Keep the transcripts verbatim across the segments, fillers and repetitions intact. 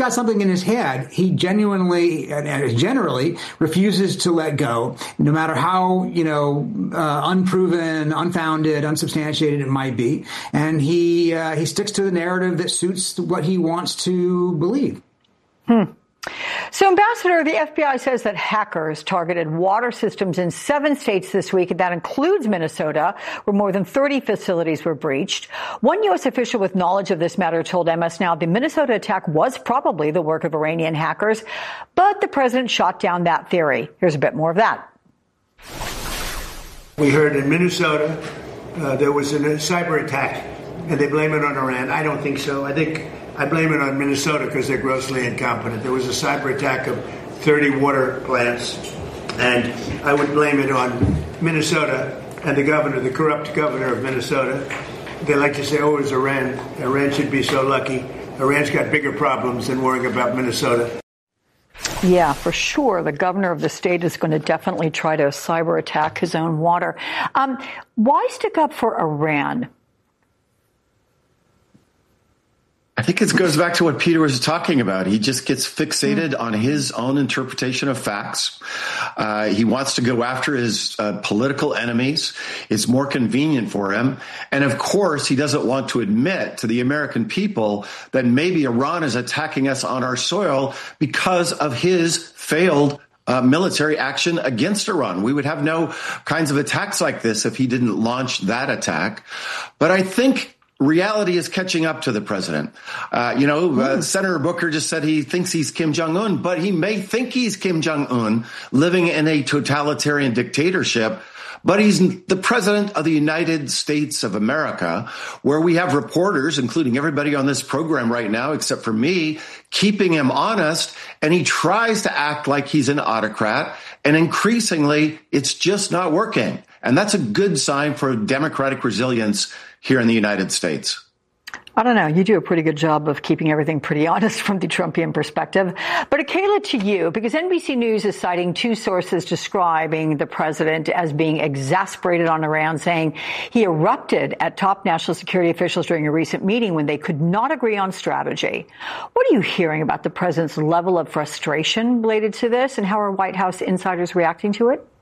got something in his head, he genuinely and generally refuses to let go, no matter how, you know, uh, unproven, unfounded, unsubstantiated it might be. And he uh, he sticks to the narrative that suits what he wants to believe. Hmm. So, Ambassador, the F B I says that hackers targeted water systems in seven states this week, and that includes Minnesota, where more than thirty facilities were breached. One U S official with knowledge of this matter told M S Now the Minnesota attack was probably the work of Iranian hackers, but the president shot down that theory. Here's a bit more of that. We heard in Minnesota uh, there was a cyber attack, and they blame it on Iran. I don't think so. I think I blame it on Minnesota because they're grossly incompetent. There was a cyber attack of thirty water plants, and I would blame it on Minnesota and the governor, the corrupt governor of Minnesota. They like to say, oh, it was Iran. Iran should be so lucky. Iran's got bigger problems than worrying about Minnesota. Yeah, for sure. The governor of the state is going to definitely try to cyber attack his own water. Um, why stick up for Iran? I think it goes back to what Peter was talking about. He just gets fixated on his own interpretation of facts. Uh, he wants to go after his uh, political enemies. It's more convenient for him. And of course, he doesn't want to admit to the American people that maybe Iran is attacking us on our soil because of his failed Uh, military action against Iran. We would have no kinds of attacks like this if he didn't launch that attack. But I think reality is catching up to the president. Uh, you know, uh, Senator Booker just said he thinks he's Kim Jong-un, but he may think he's Kim Jong-un living in a totalitarian dictatorship. But he's the president of the United States of America, where we have reporters, including everybody on this program right now, except for me, keeping him honest. And he tries to act like he's an autocrat. And increasingly, it's just not working. And that's a good sign for democratic resilience here in the United States. I don't know. You do a pretty good job of keeping everything pretty honest from the Trumpian perspective. But Akayla, to you, because N B C News is citing two sources describing the president as being exasperated on Iran, saying he erupted at top national security officials during a recent meeting when they could not agree on strategy. What are you hearing about the president's level of frustration related to this, and how are White House insiders reacting to it?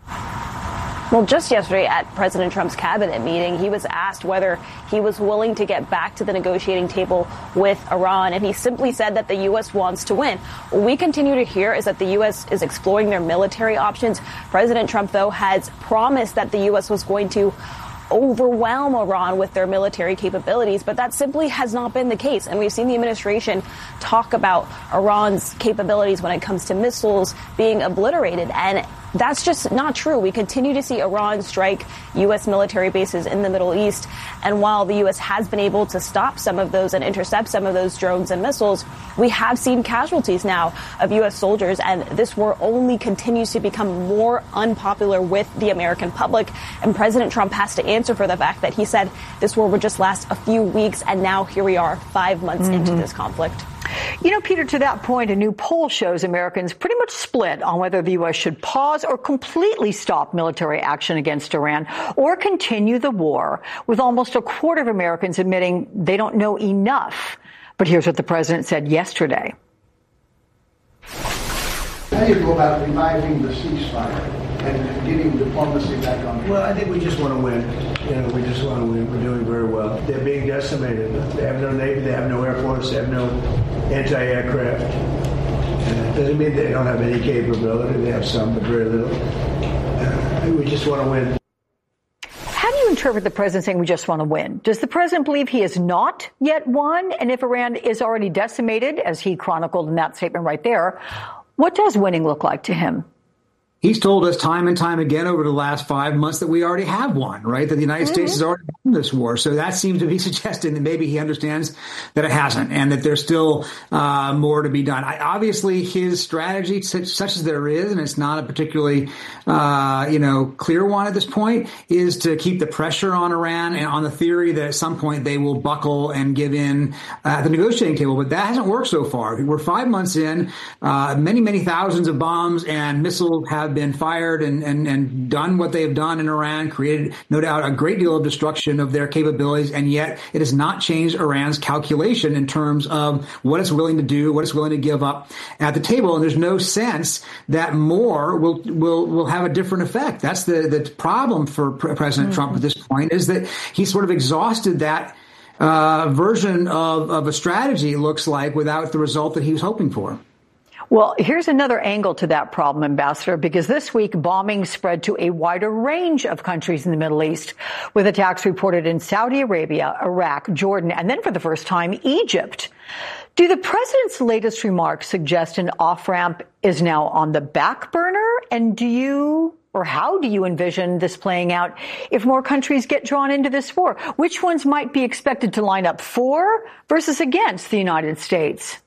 Well, just yesterday at President Trump's cabinet meeting, he was asked whether he was willing to get back to the negotiating table with Iran, and he simply said that the U S wants to win. What we continue to hear is that the U S is exploring their military options. President Trump, though, has promised that the U S was going to overwhelm Iran with their military capabilities, but that simply has not been the case. And we've seen the administration talk about Iran's capabilities when it comes to missiles being obliterated, and that's just not true. We continue to see Iran strike U S military bases in the Middle East. And while the U S has been able to stop some of those and intercept some of those drones and missiles, we have seen casualties now of U S soldiers. And this war only continues to become more unpopular with the American public. And President Trump has to answer for the fact that he said this war would just last a few weeks. And now here we are five months mm-hmm. into this conflict. You know, Peter, to that point, a new poll shows Americans pretty much split on whether the U S should pause or completely stop military action against Iran or continue the war, with almost a quarter of Americans admitting they don't know enough. But here's what the president said yesterday. How do you go about reviving the ceasefire and getting diplomacy back on? Well, I think we just want to win. You know, we just want to win. We're doing very well. They're being decimated. They have no Navy. They have no Air Force. They have no anti-aircraft. Uh, doesn't mean they don't have any capability. They have some, but very little. Uh, we just want to win. How do you interpret the president saying we just want to win? Does the president believe he has not yet won? And if Iran is already decimated, as he chronicled in that statement right there, what does winning look like to him? He's told us time and time again over the last five months that we already have won, right? That the United mm-hmm. States has already won this war. So that seems to be suggesting that maybe he understands that it hasn't and that there's still uh, more to be done. I, obviously, his strategy, such, such as there is, and it's not a particularly, uh, you know, clear one at this point, is to keep the pressure on Iran and on the theory that at some point they will buckle and give in at the negotiating table. But that hasn't worked so far. We're five months in. Uh, many, many thousands of bombs and missiles have been fired and, and, and done what they've done in Iran, created, no doubt, a great deal of destruction of their capabilities, and yet it has not changed Iran's calculation in terms of what it's willing to do, what it's willing to give up at the table. And there's no sense that more will will will have a different effect. That's the, the problem for President mm-hmm. Trump at this point, is that he's sort of exhausted that uh, version of, of a strategy, it looks like, without the result that he was hoping for. Well, here's another angle to that problem, Ambassador, because this week bombings spread to a wider range of countries in the Middle East, with attacks reported in Saudi Arabia, Iraq, Jordan, and then for the first time, Egypt. Do the president's latest remarks suggest an off-ramp is now on the back burner? And do you or how do you envision this playing out if more countries get drawn into this war? Which ones might be expected to line up for versus against the United States?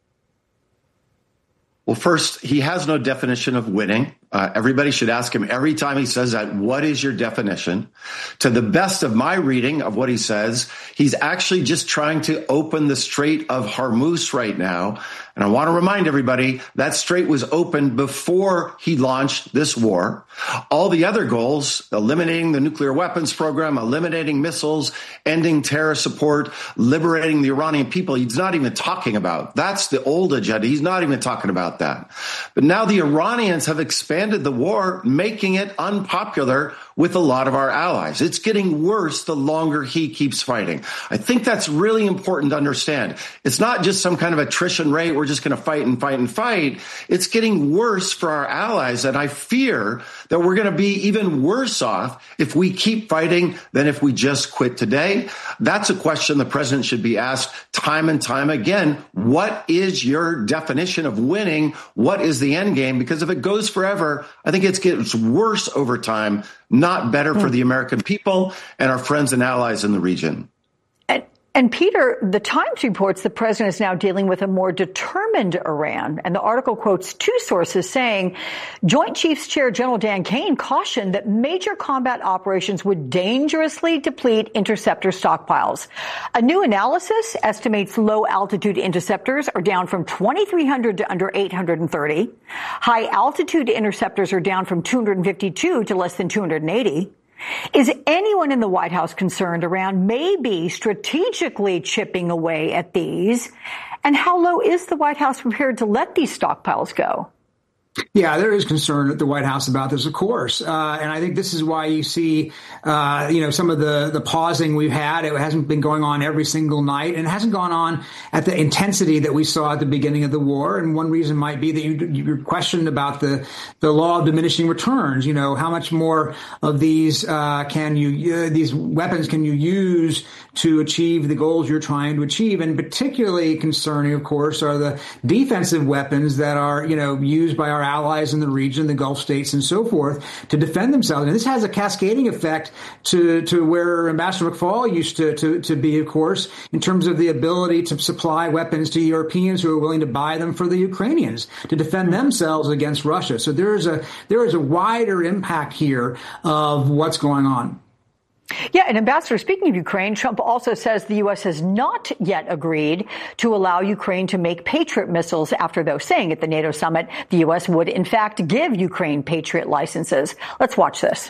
Well, first, he has no definition of winning. Uh, everybody should ask him every time he says that, what is your definition? To the best of my reading of what he says, he's actually just trying to open the Strait of Hormuz right now. And I want to remind everybody that strait was opened before he launched this war. All the other goals, eliminating the nuclear weapons program, eliminating missiles, ending terror support, liberating the Iranian people, he's not even talking about. That's the old agenda. He's not even talking about that. But now the Iranians have expanded the war, making it unpopular with a lot of our allies. It's getting worse the longer he keeps fighting. I think that's really important to understand. It's not just some kind of attrition rate. We're just going to fight and fight and fight. It's getting worse for our allies. And I fear that we're going to be even worse off if we keep fighting than if we just quit today. That's a question the president should be asked time and time again. What is your definition of winning? What is the end game? Because if it goes forever, I think it gets worse over time, not better for the American people and our friends and allies in the region. And, and Peter, the Times reports the president is now dealing with a more determined Iran. And the article quotes two sources saying Joint Chiefs Chair General Dan Kane cautioned that major combat operations would dangerously deplete interceptor stockpiles. A new analysis estimates low-altitude interceptors are down from twenty-three hundred to under eight hundred thirty. High-altitude interceptors are down from two hundred fifty-two to less than two hundred eighty. Is anyone in the White House concerned Iran maybe strategically chipping away at these? And how low is the White House prepared to let these stockpiles go? Yeah, there is concern at the White House about this, of course. Uh, and I think this is why you see, uh, you know, some of the, the pausing we've had. It hasn't been going on every single night, and it hasn't gone on at the intensity that we saw at the beginning of the war. And one reason might be that you, you're questioned about the, the law of diminishing returns. You know, how much more of these uh, can you, uh, these weapons can you use to achieve the goals you're trying to achieve? And particularly concerning, of course, are the defensive weapons that are, you know, used by our allies in the region, the Gulf states and so forth, to defend themselves. And this has a cascading effect to, to where Ambassador McFaul used to, to, to be, of course, in terms of the ability to supply weapons to Europeans who are willing to buy them for the Ukrainians to defend themselves against Russia. So there is a, there is a wider impact here of what's going on. Yeah, and Ambassador, speaking of Ukraine, Trump also says the U S has not yet agreed to allow Ukraine to make Patriot missiles after, though, saying at the NATO summit the U S would, in fact, give Ukraine Patriot licenses. Let's watch this.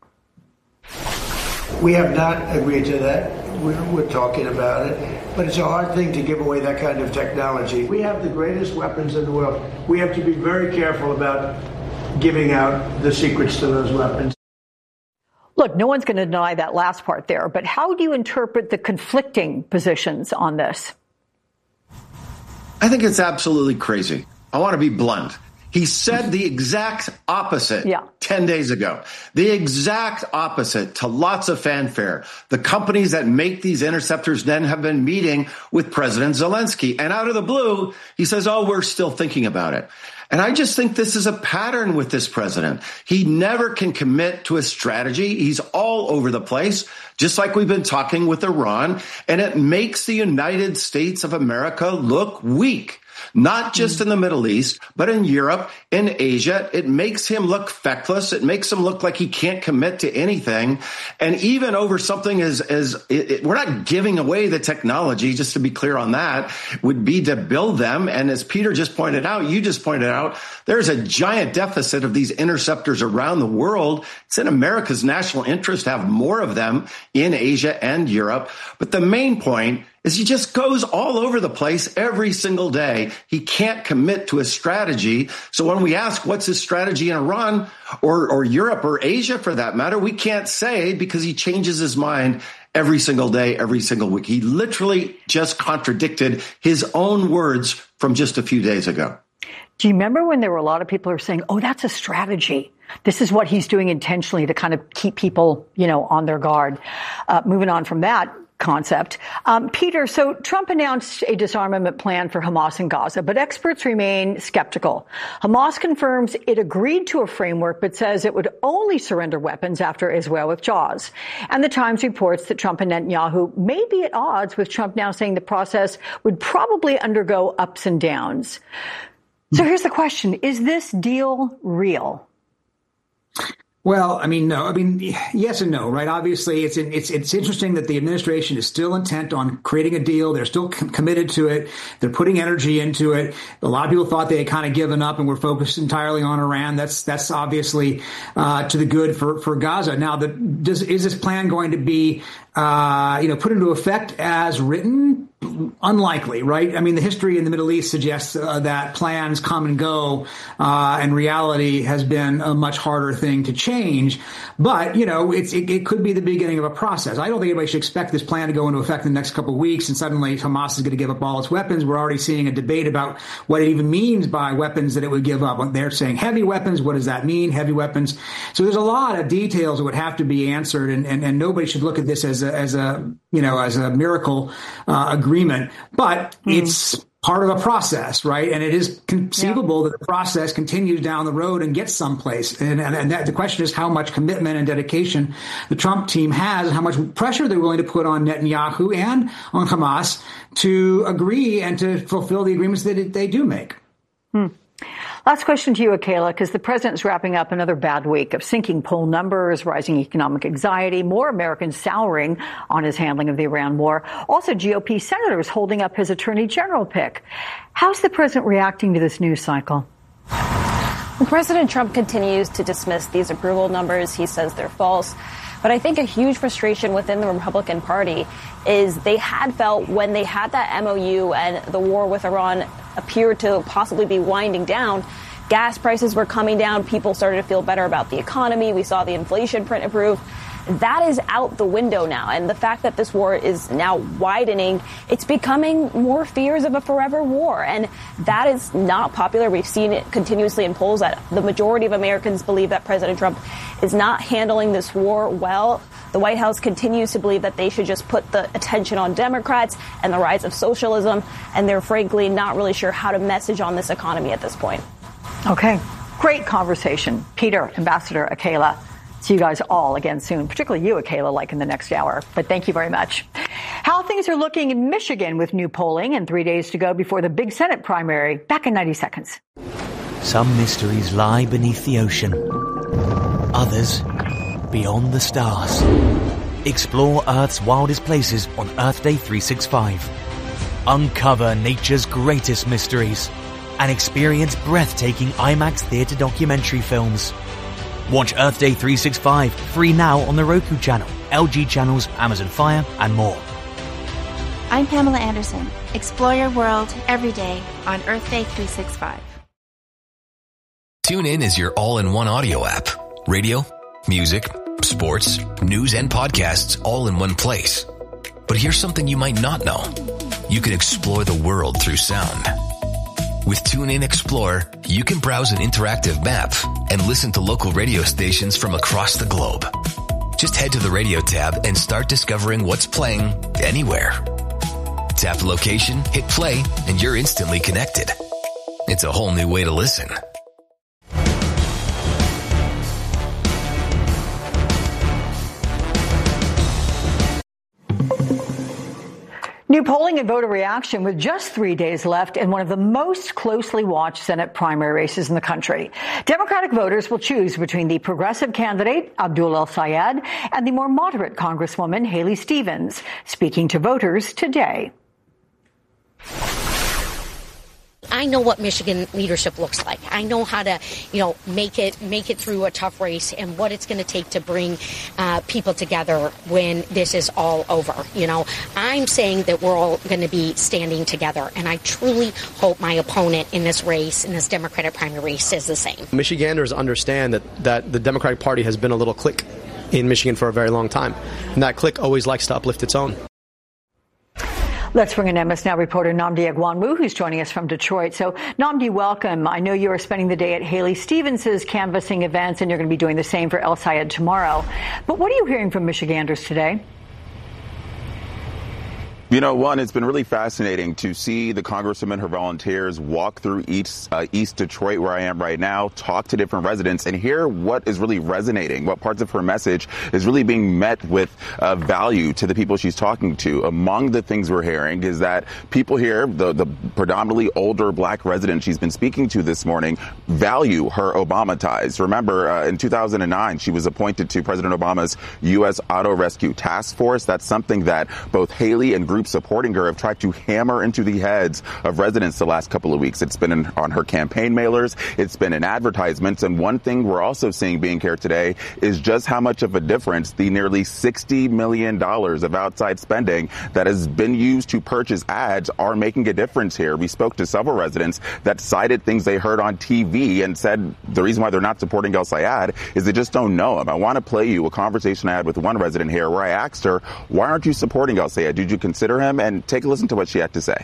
We have not agreed to that. We're, we're talking about it. But it's a hard thing to give away that kind of technology. We have the greatest weapons in the world. We have to be very careful about giving out the secrets to those weapons. Look, no one's going to deny that last part there, but how do you interpret the conflicting positions on this? I think it's absolutely crazy. I want to be blunt. He said the exact opposite yeah. ten days ago. The exact opposite to lots of fanfare. The companies that make these interceptors then have been meeting with President Zelensky. And out of the blue, he says, oh, we're still thinking about it. And I just think this is a pattern with this president. He never can commit to a strategy. He's all over the place, just like we've been talking with Iran. And it makes the United States of America look weak. not just in the Middle East, but in Europe, in Asia. It makes him look feckless. It makes him look like he can't commit to anything. And even over something as, as it, it, we're not giving away the technology, just to be clear on that, would be to build them. And as Peter just pointed out, you just pointed out, there's a giant deficit of these interceptors around the world. It's in America's national interest to have more of them in Asia and Europe. But the main point is he just goes all over the place every single day. He can't commit to a strategy. So when we ask what's his strategy in Iran or, or Europe or Asia for that matter, we can't say because he changes his mind every single day, every single week. He literally just contradicted his own words from just a few days ago. Do you remember when there were a lot of people who were saying, oh, that's a strategy? This is what he's doing intentionally to kind of keep people, you know, on their guard. Uh, moving on from that concept. Um, Peter, so Trump announced a disarmament plan for Hamas in Gaza, but experts remain skeptical. Hamas confirms it agreed to a framework, but says it would only surrender weapons after Israel withdraws. And the Times reports that Trump and Netanyahu may be at odds, with Trump now saying the process would probably undergo ups and downs. So here's the question. Is this deal real? Well, I mean, no. I mean, yes and no, right? Obviously, it's it's it's interesting that the administration is still intent on creating a deal. They're still com- committed to it. They're putting energy into it. A lot of people thought they had kind of given up and were focused entirely on Iran. That's that's obviously uh, to the good for, for Gaza. Now, the, does, is this plan going to be, uh, you know, put into effect as written? Unlikely, right? I mean, the history in the Middle East suggests uh, that plans come and go, uh, and reality has been a much harder thing to change. But, you know, it's, it, it could be the beginning of a process. I don't think anybody should expect this plan to go into effect in the next couple of weeks and suddenly Hamas is going to give up all its weapons. We're already seeing a debate about what it even means by weapons that it would give up. They're saying heavy weapons. What does that mean? Heavy weapons. So there's a lot of details that would have to be answered, and, and, and nobody should look at this as a, as a, you know, as a miracle uh, agreement. But mm. it's part of a process, right? And it is conceivable yeah. that the process continues down the road and gets someplace. And, and, and that, the question is how much commitment and dedication the Trump team has, and how much pressure they're willing to put on Netanyahu and on Hamas to agree and to fulfill the agreements that it, they do make. Hmm. Last question to you, Akela, because the president's wrapping up another bad week of sinking poll numbers, rising economic anxiety, more Americans souring on his handling of the Iran war. Also, G O P senators holding up his attorney general pick. How's the president reacting to this news cycle? President Trump continues to dismiss these approval numbers. He says they're false. But I think a huge frustration within the Republican Party is they had felt when they had that M O U and the war with Iran appeared to possibly be winding down, gas prices were coming down. People started to feel better about the economy. We saw the inflation print improve. That is out the window now. And the fact that this war is now widening, it's becoming more fears of a forever war. And that is not popular. We've seen it continuously in polls that the majority of Americans believe that President Trump is not handling this war well. The White House continues to believe that they should just put the attention on Democrats and the rise of socialism. And they're frankly not really sure how to message on this economy at this point. Okay. Great conversation. Peter, Ambassador Akela. See you guys all again soon, particularly you, Akela, like in the next hour. But thank you very much. How things are looking in Michigan with new polling and three days to go before the big Senate primary. Back in ninety seconds. Some mysteries lie beneath the ocean. Others beyond the stars. Explore Earth's wildest places on Earth Day three sixty-five. Uncover nature's greatest mysteries and experience breathtaking IMAX theater documentary films. Watch Earth Day three sixty-five free now on the Roku channel, L G channels, Amazon Fire, and more. I'm Pamela Anderson. Explore your world every day on Earth Day three sixty-five. TuneIn is your all-in-one audio app. Radio, music, sports, news, and podcasts all in one place. But here's something you might not know. You can explore the world through sound. With TuneIn Explorer, you can browse an interactive map and listen to local radio stations from across the globe. Just head to the radio tab and start discovering what's playing anywhere. Tap the location, hit play, and you're instantly connected. It's a whole new way to listen. New polling and voter reaction with just three days left in one of the most closely watched Senate primary races in the country. Democratic voters will choose between the progressive candidate, Abdul El-Sayed, and the more moderate Congresswoman, Haley Stevens, speaking to voters today. I know what Michigan leadership looks like. I know how to, you know, make it make it through a tough race and what it's going to take to bring uh, people together when this is all over. You know, I'm saying that we're all going to be standing together, and I truly hope my opponent in this race, in this Democratic primary race, is the same. Michiganders understand that, that the Democratic Party has been a little clique in Michigan for a very long time, and that clique always likes to uplift its own. Let's bring in M S Now reporter Nnamdi Egwuonwu, who's joining us from Detroit. So, Nnamdi, welcome. I know you are spending the day at Haley Stevens' canvassing events, and you're going to be doing the same for El-Sayed tomorrow. But what are you hearing from Michiganders today? You know, one, it's been really fascinating to see the Congresswoman, her volunteers walk through East, uh, East Detroit, where I am right now, talk to different residents and hear what is really resonating, what parts of her message is really being met with uh, value to the people she's talking to. Among the things we're hearing is that people here, the, the predominantly older black residents she's been speaking to this morning, value her Obama ties. Remember, uh, in two thousand nine, she was appointed to President Obama's U S Auto Rescue Task Force. That's something that both Haley and groups supporting her have tried to hammer into the heads of residents the last couple of weeks. It's been in, on her campaign mailers. It's been in advertisements. And one thing we're also seeing being here today is just how much of a difference the nearly sixty million dollars of outside spending that has been used to purchase ads are making a difference here. We spoke to several residents that cited things they heard on T V and said the reason why they're not supporting El-Sayed is they just don't know him. I want to play you a conversation I had with one resident here where I asked her, why aren't you supporting El-Sayed? Did you consider him? And take a listen to what she had to say.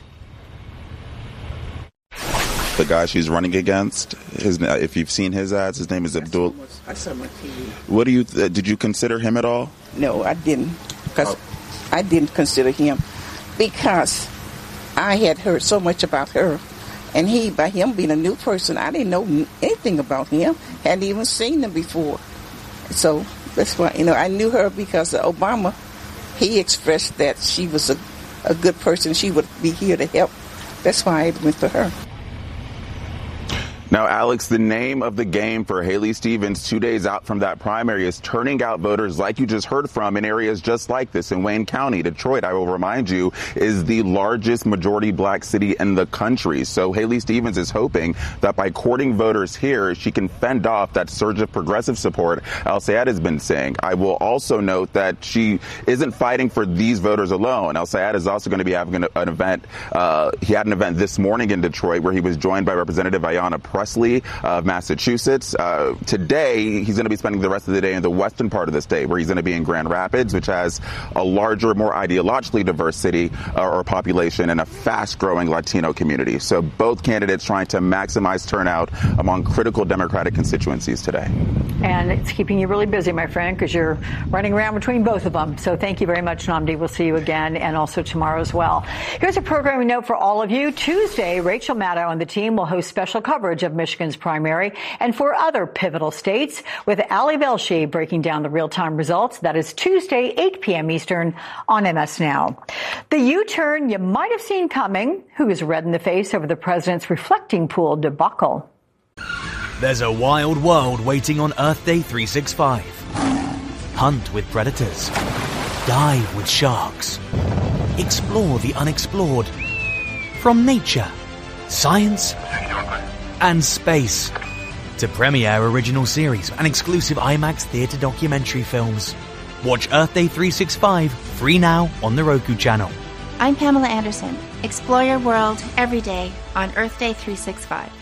The guy she's running against, his, if you've seen his ads, his name is Abdul. I saw my T V. What do you, uh, did you consider him at all? No, I didn't, because oh. I didn't consider him because I had heard so much about her. And he, by him being a new person, I didn't know anything about him, hadn't even seen him before. So that's why, you know, I knew her because Obama, he expressed that she was a, a good person. She would be here to help. That's why I went to her. Now, Alex, the name of the game for Haley Stevens two days out from that primary is turning out voters like you just heard from in areas just like this in Wayne County. Detroit, I will remind you, is the largest majority black city in the country. So Haley Stevens is hoping that by courting voters here, she can fend off that surge of progressive support El-Sayed has been saying. I will also note that she isn't fighting for these voters alone. El-Sayed is also going to be having an, an event. Uh, he had an event this morning in Detroit where he was joined by Representative Ayanna Pressley of Massachusetts. Uh, today, he's going to be spending the rest of the day in the western part of the state, where he's going to be in Grand Rapids, which has a larger, more ideologically diverse city uh, or population and a fast-growing Latino community. So both candidates trying to maximize turnout among critical Democratic constituencies today. And it's keeping you really busy, my friend, because you're running around between both of them. So thank you very much, Nnamdi. We'll see you again, and also tomorrow as well. Here's a programming note for all of you. Tuesday, Rachel Maddow and the team will host special coverage of Michigan's primary and four other pivotal states with Ali Velshi breaking down the real-time results. That is Tuesday, eight p.m. Eastern on M S Now. The U-turn you might have seen coming. Who is red in the face over the president's reflecting pool debacle? There's a wild world waiting on Earth Day three sixty-five. Hunt with predators. Dive with sharks. Explore the unexplored. From nature, science, and space to premiere original series and exclusive IMAX theater documentary films. Watch Earth Day three sixty-five free now on the Roku channel. I'm Pamela Anderson. Explore your world every day on Earth Day three sixty-five.